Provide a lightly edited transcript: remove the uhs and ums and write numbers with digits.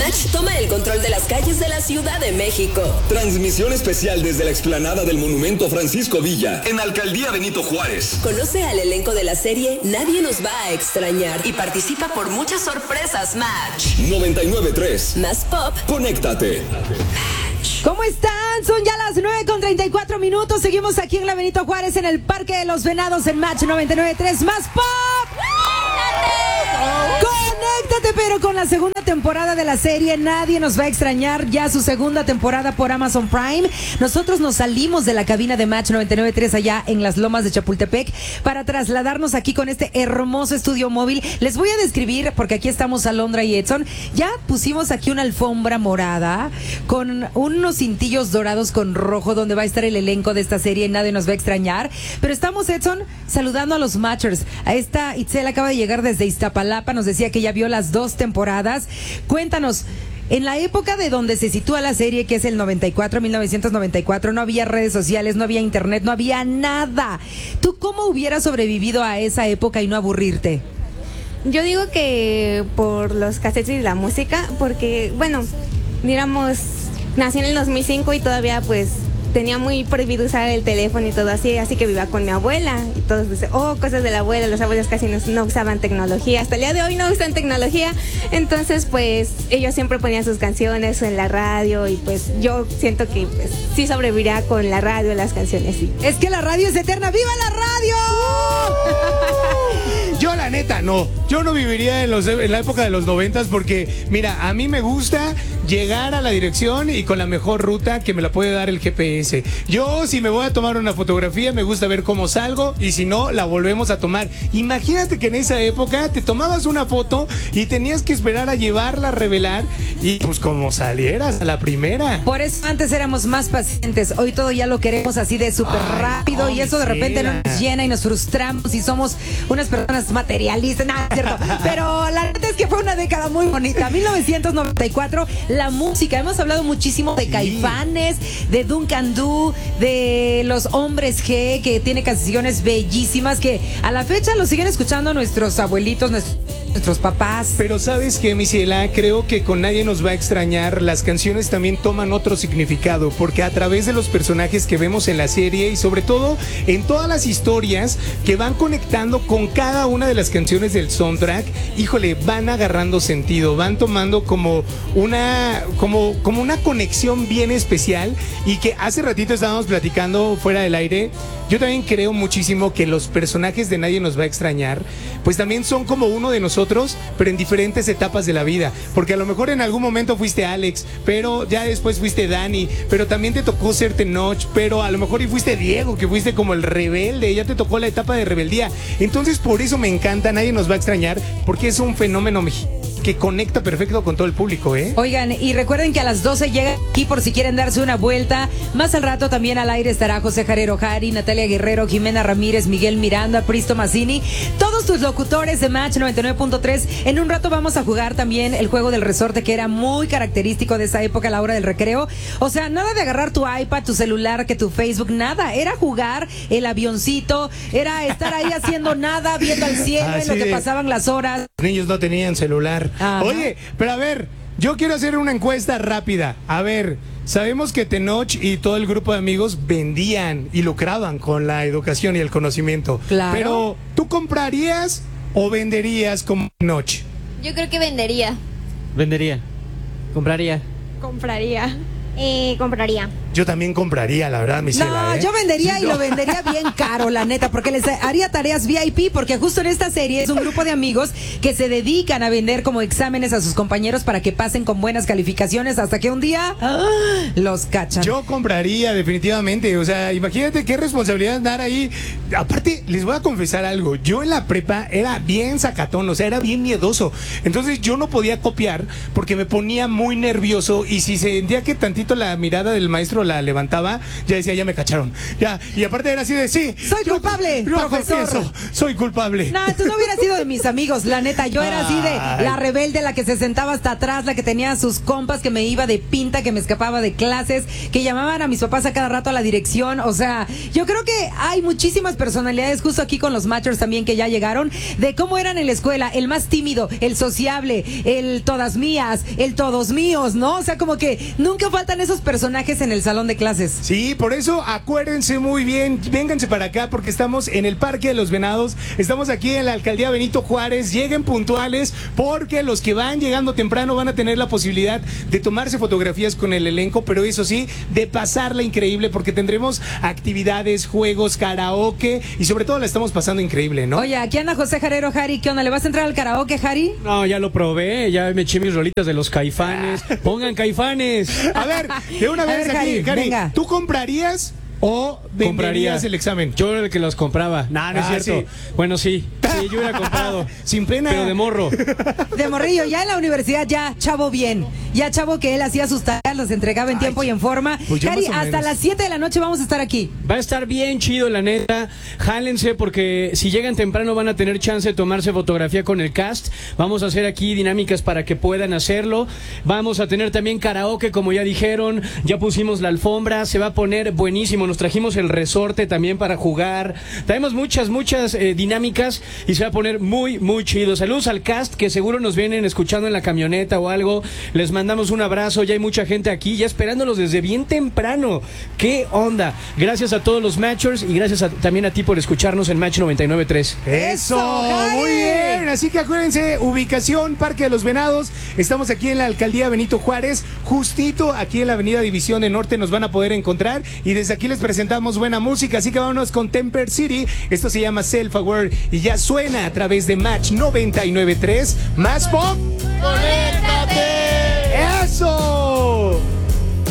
Match toma el control de las calles de la Ciudad de México. Transmisión especial desde la explanada del Monumento Francisco Villa, en Alcaldía Benito Juárez. Conoce al elenco de la serie Nadie nos va a extrañar y participa por muchas sorpresas. Match 99.3 Más Pop. Conéctate. ¿Cómo están? Son ya las 9:34. Seguimos aquí en la Benito Juárez, en el Parque de los Venados, en Match 99.3 Más Pop. Conéctate, pero con la segunda temporada de la serie Nadie nos va a extrañar, ya su segunda temporada por Amazon Prime. Nosotros nos salimos de la cabina de Match 99.3 allá en las Lomas de Chapultepec para trasladarnos aquí con este hermoso estudio móvil. Les voy a describir, porque aquí estamos Alondra y Edson. Ya pusimos aquí una alfombra morada con unos cintillos dorados con rojo, donde va a estar el elenco de esta serie Nadie nos va a extrañar. Pero estamos, Edson, saludando a los Matchers. A esta Itzel acaba de llegar desde Iztapalapa, nos decía que ya vio las 2 temporadas. Cuéntanos, en la época de donde se sitúa la serie, que es el 1994, no había redes sociales, no había internet, no había nada. ¿Tú cómo hubieras sobrevivido a esa época y no aburrirte? Yo digo que por los cassettes y la música, porque, bueno, digamos, nací en el 2005 y todavía pues tenía muy prohibido usar el teléfono y todo así que vivía con mi abuela y todos dicen, cosas de la abuela, los abuelos casi no usaban tecnología, hasta el día de hoy no usan tecnología, entonces pues ellos siempre ponían sus canciones en la radio y pues yo siento que pues sí sobreviviría con la radio, las canciones, sí. Es que la radio es eterna, ¡viva la radio! Yo la neta no, yo no viviría en la época de los 90s porque, mira, a mí me gusta llegar a la dirección y con la mejor ruta que me la puede dar el GPS. Yo, si me voy a tomar una fotografía, me gusta ver cómo salgo y si no, la volvemos a tomar. Imagínate que en esa época te tomabas una foto y tenías que esperar a llevarla a revelar y pues como salieras a la primera. Por eso antes éramos más pacientes, hoy todo ya lo queremos así de súper rápido y eso de repente nos llena y nos frustramos y somos unas personas materialistas, nada, es cierto. Pero la neta es que fue una década muy bonita. 1994, la música. Hemos hablado muchísimo de Caifanes, de Duncan Du, de los Hombres G, que tiene canciones bellísimas que a la fecha lo siguen escuchando nuestros abuelitos, nuestros papás. Pero ¿sabes qué, mi Ciela? Creo que con Nadie nos va a extrañar, las canciones también toman otro significado, porque a través de los personajes que vemos en la serie y sobre todo en todas las historias que van conectando con cada una de las canciones del soundtrack, híjole, van agarrando sentido, van tomando como una conexión bien especial y que hace ratito estábamos platicando fuera del aire. Yo también creo muchísimo que los personajes de Nadie nos va a extrañar, pues también son como uno de nosotros, pero en diferentes etapas de la vida, porque a lo mejor en algún momento fuiste Alex, pero ya después fuiste Dani, pero también te tocó ser Tenoch, pero a lo mejor y fuiste Diego, que fuiste como el rebelde, ya te tocó la etapa de rebeldía. Entonces por eso me encanta Nadie nos va a extrañar, porque es un fenómeno mexicano que conecta perfecto con todo el público, ¿eh? Oigan, y recuerden que a las 12 llega aquí por si quieren darse una vuelta. Más al rato también al aire estará José Jarero Jari, Natalia Guerrero, Jimena Ramírez, Miguel Miranda, Pristo Mazzini, todos tus locutores de Match 99.3. En un rato vamos a jugar también el juego del resorte, que era muy característico de esa época a la hora del recreo. O sea, nada de agarrar tu iPad, tu celular, que tu Facebook, nada. Era jugar el avioncito, era estar ahí haciendo nada, viendo al cielo en lo que pasaban las horas. Los niños no tenían celular. Ajá. Oye, pero a ver, yo quiero hacer una encuesta rápida. A ver, sabemos que Tenoch y todo el grupo de amigos vendían y lucraban con la educación y el conocimiento. Claro. Pero, ¿tú comprarías o venderías como Tenoch? Yo creo que vendería. Vendería. Compraría. Compraría. Compraría. Yo también compraría, la verdad, mi Ciela, No, yo vendería y lo vendería bien caro, la neta, porque les haría tareas VIP, porque justo en esta serie es un grupo de amigos que se dedican a vender como exámenes a sus compañeros para que pasen con buenas calificaciones hasta que un día los cachan. Yo compraría definitivamente, o sea, imagínate qué responsabilidad andar ahí. Aparte, les voy a confesar algo, yo en la prepa era bien sacatón, o sea, era bien miedoso, entonces yo no podía copiar porque me ponía muy nervioso y si sentía que tantito la mirada del maestro micrófono la levantaba, ya decía, ya me cacharon. Ya, y aparte era así de, sí. Soy culpable, yo profesor. confieso, soy culpable. No, tú no hubieras sido de mis amigos, la neta. Yo era así de la rebelde, la que se sentaba hasta atrás, la que tenía sus compas, que me iba de pinta, que me escapaba de clases, que llamaban a mis papás a cada rato a la dirección. O sea, yo creo que hay muchísimas personalidades justo aquí con los Matchers también que ya llegaron, de cómo eran en la escuela, el más tímido, el sociable, el todas mías, el todos míos, ¿no? O sea, como que nunca faltan esos personajes en el salón de clases. Sí, por eso acuérdense muy bien, vénganse para acá porque estamos en el Parque de los Venados, estamos aquí en la Alcaldía Benito Juárez, lleguen puntuales porque los que van llegando temprano van a tener la posibilidad de tomarse fotografías con el elenco, pero eso sí, de pasarla increíble porque tendremos actividades, juegos, karaoke y sobre todo la estamos pasando increíble, ¿no? Oye, aquí anda José Jarero. Jari, ¿qué onda? ¿Le vas a entrar al karaoke, Jari? No, ya lo probé, ya me eché mis rolitas de los Caifanes. Pongan Caifanes. A ver, de una A vez ver, aquí, Jari, venga. ¿tú comprarías o venderías el examen? Yo era el que los compraba. No es cierto. Sí. Bueno, sí, yo hubiera comprado. Sin pena. Pero de morro. De morrillo, ya en la universidad, ya chavo bien. Ya chavo que él hacía sus tareas, las entregaba en tiempo y en forma. pues yo Jari, más o hasta menos. las 7 de la noche vamos a estar aquí. Va a estar bien chido, la neta. Jálense porque si llegan temprano van a tener chance de tomarse fotografía con el cast. Vamos a hacer aquí dinámicas para que puedan hacerlo. Vamos a tener también karaoke, como ya dijeron. Ya pusimos la alfombra. Se va a poner buenísimo. Nos trajimos el resorte también para jugar. Traemos muchas dinámicas y se va a poner muy, muy chido. Saludos al cast que seguro nos vienen escuchando en la camioneta o algo. Les mandamos un abrazo. Ya hay mucha gente aquí, ya esperándolos desde bien temprano. ¿Qué onda? Gracias a todos los Matchers y gracias también a ti por escucharnos en Match 99.3. Eso, Jari. muy bien. Así que acuérdense, ubicación, Parque de los Venados. Estamos aquí en la Alcaldía Benito Juárez, justito aquí en la Avenida División del Norte nos van a poder encontrar. Y desde aquí les presentamos buena música, así que vámonos con Temper City. Esto se llama Self Aware y ya suena a través de Match 99.3. Más pop. ¡Conéctate! ¡Eso!